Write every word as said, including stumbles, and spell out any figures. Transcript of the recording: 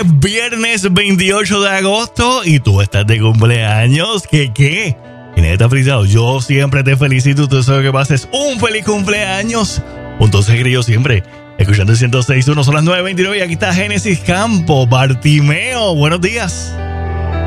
viernes veintiocho de agosto y tú estás de cumpleaños. ¿Qué qué? ¿Quién está frisado? Yo siempre te felicito. Tú sabes que pases un feliz cumpleaños. Entonces, yo siempre escuchando el ciento seis punto uno, son las nueve veintinueve y aquí está Génesis Campo. Bartimeo, buenos días.